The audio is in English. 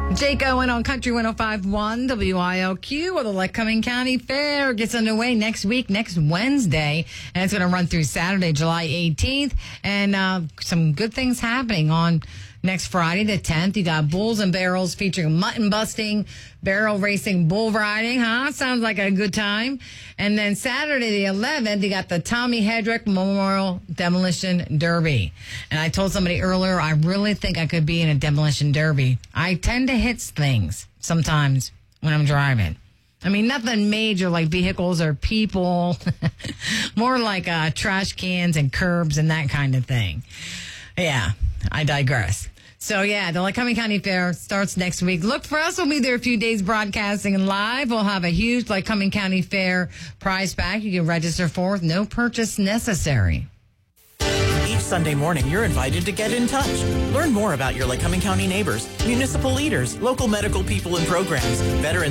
Jake Owen on Country 105.1 WILQ. Well, the Lycoming County Fair gets underway next week, next Wednesday, and it's going to run through Saturday, July 18th. And some good things happening on next Friday, the 10th. You got Bulls and Barrels featuring mutton busting, barrel racing, bull riding. Sounds like a good time. And then Saturday, the 11th, you got the Tommy Hedrick Memorial Demolition Derby. And I told somebody earlier, I really think I could be in a demolition derby. I tend to hit things sometimes when I'm driving. I mean, nothing major like vehicles or people. More like trash cans and curbs and that kind of thing. Yeah, I digress. So, yeah, the Lycoming County Fair starts next week. Look for us. We'll be there a few days broadcasting live. We'll have a huge Lycoming County Fair prize pack you can register for with no purchase necessary. Each Sunday morning, you're invited to get in touch. Learn more about your Lycoming County neighbors, municipal leaders, local medical people and programs, veterans.